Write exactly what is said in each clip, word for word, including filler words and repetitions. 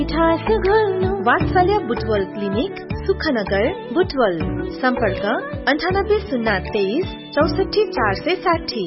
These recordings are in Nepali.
वात्सल्य बुटवल क्लिनिक सुखनगर बुटवल सम्पर्क अन्ठानब्बे शून्य तेइस चौसठी चार सय साठी।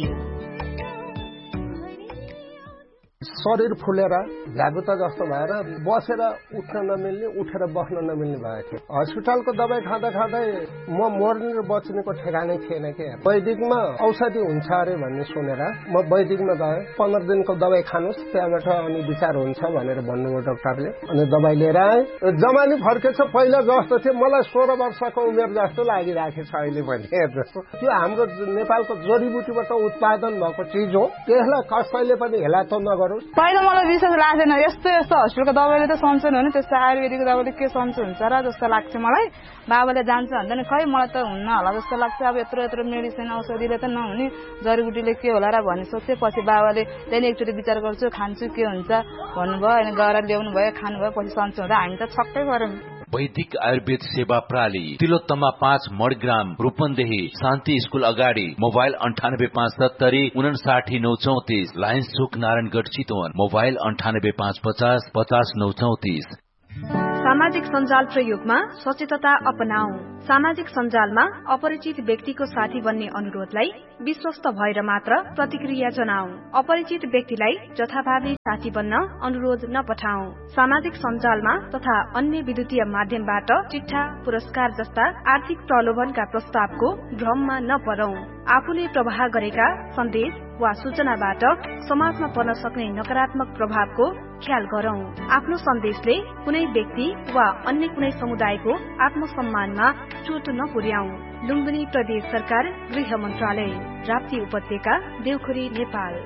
शरीर फुलेर भ्यागुता जस्तो भएर बसेर उठ्न नमिल्ने उठेर बस्न नमिल्ने भएको थियो। हस्पिटलको दबाई खाँदा खाँदै म मर्ने र बच्नेको ठेगानै थिएन के। वैदिकमा औषधि हुन्छ अरे भन्ने सुनेर म वैदिकमा गएँ। पन्ध्र दिनको दबाई खानुहोस् त्यहाँबाट अनि विचार हुन्छ भनेर भन्नुभयो डाक्टरले। अनि दबाई लिएर आएँ। जमानी फर्केछ पहिला जस्तो थियो मलाई सोह्र वर्षको उमेर जस्तो लागिराखेछ अहिले पनि। त्यो हाम्रो नेपालको जडीबुटीबाट उत्पादन भएको चिज हो। त्यसलाई कसैले पनि हेला त नगरोस्। पहिला मलाई विश्वास लाग्दैन यस्तो यस्तो हस्पिटलको दबाईले त सन्चो हुने त्यस्तो आयुर्वेदिकको दबाईले के सन्चो हुन्छ र जस्तो लाग्छ मलाई। बाबाले जान्छ भन्दा नि खै मलाई त हुन्न होला जस्तो लाग्छ। अब यत्रो यत्रो मेडिसिन औषधिले त नहुने जडीबुटीले के होला र भन्ने सोचेपछि बाबाले त्यहाँदेखि एकचोटि विचार गर्छु खान्छु के हुन्छ भन्नुभयो। अनि गएर ल्याउनु भयो खानुभयो पछि सन्चो हुँदा हामी त छक्कै पर्यौँ। वैदिक आयुर्वेद सेवा प्रणाली तिलोत्तमा पाँच मडग्राम रूपन्देही शान्ति स्कूल अगाडि मोबाइल अन्ठानब्बे पाँच सत्तरी उनासाठी नौ चौतिस लायन्स चोक नारायणगढ चितवन मोबाइल अन्ठानब्बे पाँच पचास पचास नौ चौतिस। सामाजिक सञ्जाल प्रयोगमा सचेतता अपनाऊ। सामाजिक सञ्जालमा अपरिचित व्यक्तिको साथी बन्ने अनुरोधलाई विश्वस्त भएर मात्र प्रतिक्रिया जनाऊ। अपरिचित व्यक्तिलाई जथाभावी साथी बन्न अनुरोध नपठाऊ। सामाजिक सञ्जालमा तथा अन्य विद्युतीय माध्यमबाट चिट्ठा पुरस्कार जस्ता आर्थिक प्रलोभनका प्रस्तावको भ्रममा नपरौं। आफूले प्रवाह गरेका सन्देश वा सूचनाबाट समाजमा पर्न सक्ने नकारात्मक प्रभावको ख्याल गरौं। आफ्नो सन्देशले कुनै व्यक्ति वा अन्य कुनै समुदायको आत्मसम्मानमा चोट नपुर्याऊ। लुम्बिनी प्रदेश सरकार गृह मन्त्रालय राप्ती उपत्यका देउखुरी नेपाल।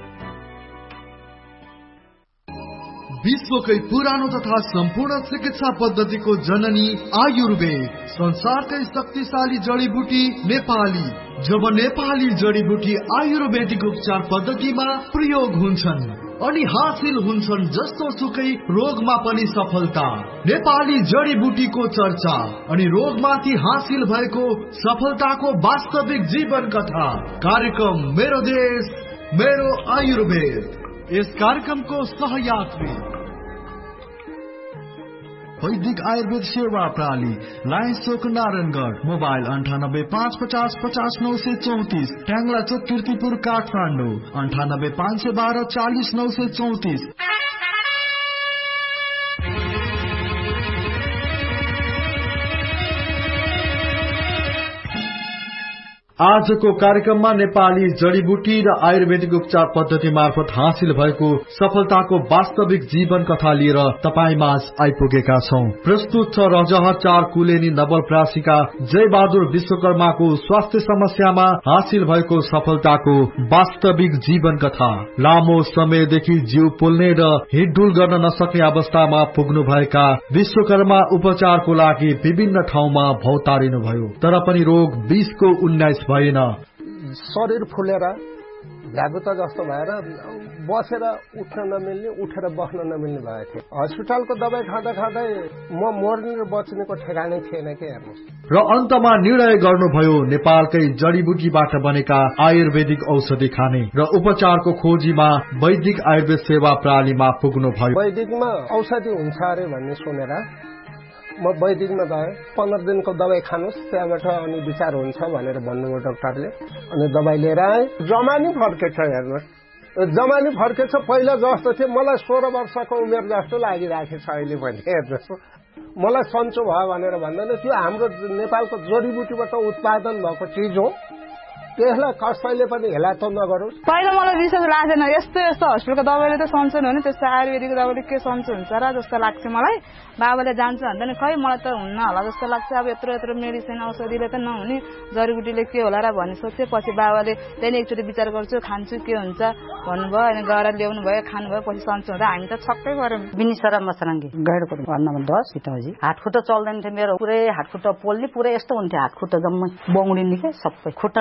विश्वकै पुरानो तथा सम्पूर्ण चिकित्सा पद्धतिको जननी आयुर्वेद संसारकै शक्तिशाली जडीबुटी नेपाली। जब नेपाली जडीबुटी आयुर्वेदिक उपचार पद्धतिमा प्रयोग हुन्छन् अनि हासिल हुन्छन् जस्तो सुकै रोगमा पनि सफलता। नेपाली जडीबुटीको चर्चा अनि रोगमाथि हासिल भएको सफलताको वास्तविक जीवन कथा कार्यक्रम मेरो देश मेरो आयुर्वेद। यस कार्यक्रमको सहयात्री वैदिक आयुर्वेद सेवा प्रणाली लायन्स चोक नारायणगढ मोबाइल अन्ठानब्बे पाँच पचास पचास नौ सय चौतिस ट्याङ्ला चोक किर्तिपुर काठमाडौँ अन्ठानब्बे पाँच सय बाह्र चालिस नौ सय चौतिस। आजको कार्यक्रममा नेपाली जडीबुटी र आयुर्वेदिक उपचार पद्धति मार्फत हासिल भएको सफलताको वास्तविक जीवन कथा लिएर तपाईमाझ आइपुगेका छौं। प्रस्तुत छ रजह चार कुलेनी नवलप्रासीका जय बहादुर विश्वकर्माको स्वास्थ्य समस्यामा हासिल भएको सफलताको वास्तविक जीवन कथा। लामो समयदेखि जिउ पोल्ने र हिँडडुल गर्न नसक्ने अवस्थामा पुग्नु भएका विश्वकर्मा उपचारको लागि विभिन्न ठाउँमा भौतारिनु भयो तर पनि रोग बीसको उन्नाइस भएन। शरीर फुलेर भ्यागुता जस्तो भएर बसेर उठ्न नमिल्ने उठेर बस्न नमिल्ने भएको थियो। हस्पिटलको दबाई खाँदा खाँदै म मर्ने र बच्नेको ठेगानै थिएन के। हेर्नुहोस् र अन्तमा निर्णय गर्नुभयो नेपालकै जडीबुटीबाट बनेका आयुर्वेदिक औषधि खाने र उपचारको खोजीमा वैदिक आयुर्वेद सेवा प्रणालीमा पुग्नु भयो। वैदिकमा औषधि हुन्छ अरे भन्ने सुनेर म वैदिकमा गएँ। पन्ध्र दिनको दबाई खानुहोस् त्यहाँबाट अनि विचार हुन्छ भनेर भन्नुभयो डाक्टरले। अनि दबाई लिएर आएँ। जमानी फर्केछ हेर्नुहोस् जमानी फर्केछ पहिला जस्तो थियो मलाई सोह्र वर्षको उमेर जस्तो लागिराखेछ अहिले पनि। हेर्नुहोस् मलाई सन्चो भयो भनेर भन्दैन त्यो हाम्रो नेपालको जडीबुटीबाट उत्पादन भएको चिज हो। त्यसलाई कसैले पनि हेला त नगरोस्। पहिला मलाई विश्वास लाग्दैन यस्तो यस्तो हस्पिटलको दबाईले त सन्चो हुने त्यस्तो आयुर्वेदिकको दबाईले के सन्चो हुन्छ र जस्तो लाग्छ मलाई। बाबाले जान्छ भन्दा नि खै मलाई त हुन्न होला जस्तो लाग्छ। अब यत्रो यत्रो मेडिसिन औषधिले त नहुने जडीबुटीले के होला र भन्ने सोचेपछि बाबाले त्यहाँदेखि एकचोटि विचार गर्छु खान्छु के हुन्छ भन्नुभयो। अनि गएर ल्याउनु भयो खानुभयो पछि सन्चो हुँदा हामी त छक्कै पर्यौँ। बिनिसरा मसराङ्गी गैडको भन्नमा दस पिताजी हातखुट्टा चल्दैन थियो मेरो। पुरै हातखुट्टा पोल्ने पुरै यस्तो हुन्थ्यो हातखुट्टा जम्मै बङ्गुडिने के सबै खुट्टा नचल्ने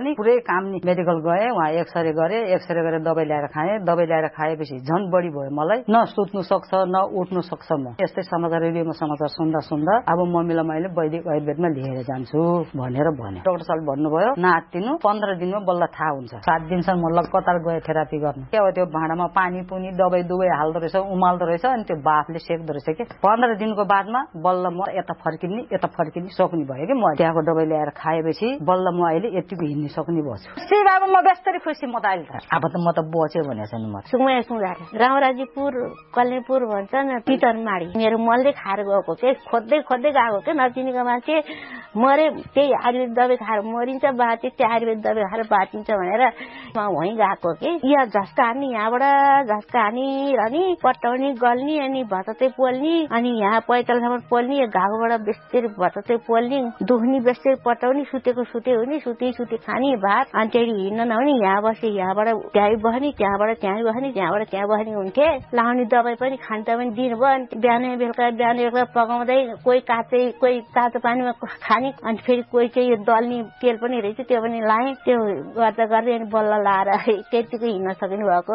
नि पुरै काम नि मेडिकल गए, वहाँ एक्सरे गरे, एक्सरे गरेर दबाई ल्याएर खाए, दबाई ल्याएर खाएपछि झन् बढी भयो मलाई, न सुत्नु सक्छ न उठ्नु सक्छ। म यस्तै समाचार रेडियोमा समाचार सुन्दा सुन्दा अब मम्मीलाई मैले वैदिक आयुर्वेदमा लिएर जान्छु भनेर भने। डाक्टर साहब भन्नुभयो नातिनु पन्ध्र दिनमा बल्ल थाहा हुन्छ। सात दिनसम्म म लगातार गए थेरापी गर्न। के हो त्यो भाँडामा पानी पुनी दबाई दुबाई हाल्दो रहेछ, उमाल्दो रहेछ, अनि त्यो बाफले सेक्दो रहेछ के। पन्ध्र दिनको बादमा बल्ल म यता फर्किने यता फर्किने सक्ने भयो कि। म त्यहाँको दबाई ल्याएर खाएपछि बल्ल म अहिले यतिको हिँड्न सक्ने भएछु। सी बाबा म बेस्तरी खुसी म त अहिले त अब त म त बच्यो भनेछ नि। म सुमया सुँगार रामराजीपुर कल्नेपुर भन्छ न पितरमाडी। मेरो मनले खाएर गएको चाहिँ खोज्दै खोज्दै गएको के नचिनेको मान्छे मरे त्यही आयुर्वेद दबाई खाएर मरिन्छ, बाँचे त्यो आयुर्वेद दबाई खाएर बाँचिन्छ भनेर म वहीँ गएको कि। यहाँ झस्का हान्ने यहाँबाट झस्का हानी अनि पट्टाउने गल्ने अनि भततै पोल्ने अनि यहाँ पैतालसम्म पोल्ने, घाउबाट बेस्तेरी भततै पोल्ने, दुख्ने बेस्तेरी पट्टाउने, सुतेको सुते हुने, सुते सुते खाने भात। अनि त्यही हिँड्न नहुने, यहाँ बसे यहाँबाट त्यहीँ बस्ने, त्यहाँबाट त्यहीँ बस्ने, त्यहाँबाट त्यहाँ बस्ने हुन्थे। लाउने दबाई पनि खाने पनि दिनुभयो। अनि बिहान बेलुका बिहान बेलुका पकाउँदै कोही काँचै कोही तातो पानीमा खाने, अनि फेरि कोही चाहिँ यो दल्ने तेल पनि रहेछ त्यो पनि लाएँ। त्यो गर्दा गर्दै अनि बल्ल लाएर त्यतिकै हिँड्न सक्नु भएको।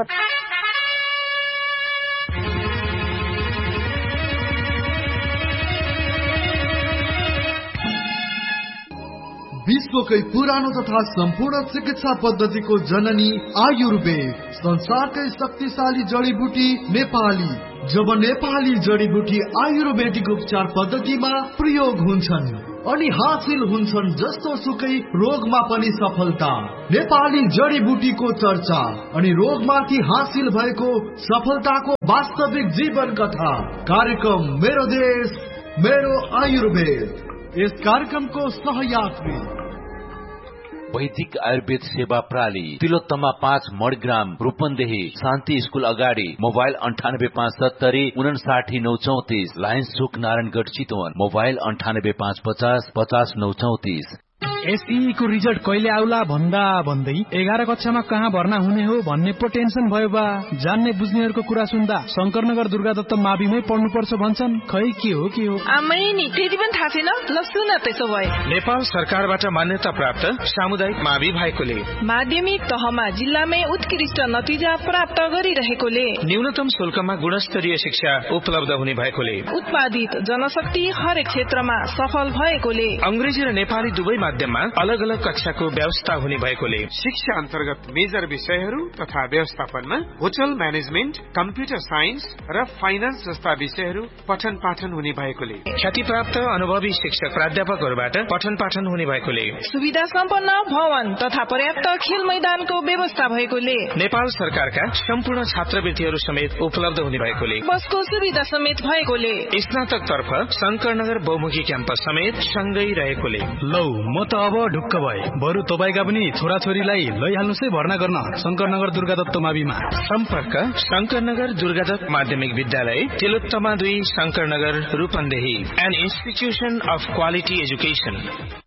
विश्वकै पुरानो तथा सम्पूर्ण चिकित्सा पद्धतिको जननी आयुर्वेद, संसारकै शक्तिशाली जडीबुटी नेपाली। जब नेपाली जडीबुटी आयुर्वेदिक उपचार पद्धतिमा प्रयोग हुन्छन् अनि हासिल हुन्छन् जस्तो सुकै रोगमा पनि सफलता। नेपाली जडीबुटीको चर्चा अनि रोगमाथि हासिल भएको सफलताको वास्तविक जीवन कथा। कार्यक्रम मेरो देश मेरो आयुर्वेद। यस कार्यक्रमको सहयात्री वैदिक आयुर्वेद सेवा प्रणाली, तिलोत्तमा पाँच मणिग्राम, रूपन्देही, शान्ति स्कूल अगाडि। मोबाइल अन्ठानब्बे पाँच सत्तरी उनासाठी नौ चौतिस, लायन्स चोक नारायणगढ चितवन। मोबाइल अन्ठानब्बे पाँच पचास पचास नौ चौतिस। एसई को रिजल्ट कहिले आउला भन्दा भन्दै एघार कक्षामा कहाँ भर्ना हुने हो भन्ने पो टेन्सन भयो बा। जान्ने बुझ्नेहरूको कुरा सुन्दा शंकरनगर दुर्गादत्त माविमै पढ्नुपर्छ भन्छन्। खै के हो के हो आमै नि त्यति पनि थाहा छैन। ल सुन त्यसो भए नेपाल सरकारबाट मान्यता प्राप्त सामुदायिक मावि भएकोले माध्यमिक तहमा जिल्लामै उत्कृष्ट नतिजा प्राप्त गरिरहेकोले न्यूनतम शुल्कमा गुणस्तरीय शिक्षा उपलब्ध हुने भएकोले उत्पादित जनशक्ति हरेक क्षेत्रमा सफल भएकोले अंग्रेजी र नेपाली दुवै माध्यममा अलग अलग कक्षाको व्यवस्था हुने भएकोले शिक्षा अन्तर्गत मेजर विषयहरू तथा व्यवस्थापनमा होटल म्यानेजमेन्ट, कम्प्युटर साइन्स र फाइनान्स जस्ता विषयहरू पठन पाठन हुने भएकोले ख्यातिप्राप्त अनुभवी शिक्षक प्राध्यापकहरूबाट पठन पाठन हुने भएकोले सुविधा सम्पन्न भवन तथा पर्याप्त खेल मैदानको व्यवस्था भएकोले नेपाल सरकारका सम्पूर्ण छात्रवृत्तिहरू समेत उपलब्ध हुने भएकोले बसको सुविधा समेत भएकोले स्नातक तर्फ शंकरनगर बहुमुखी क्याम्पस समेत सँगै रहेकोले लौ म त अब ढुक्क भए। बरु तपाईका पनि छोराछोरीलाई लैहाल्नुस् है भर्ना गर्न शंकरनगर दुर्गादत्त माविमा। सम्पर्क शंकरनगर दुर्गादत्त माध्यमिक विद्यालय, तिलोत्तमा दुई, Shankar Nagar, Rupandehi. An institution of quality education.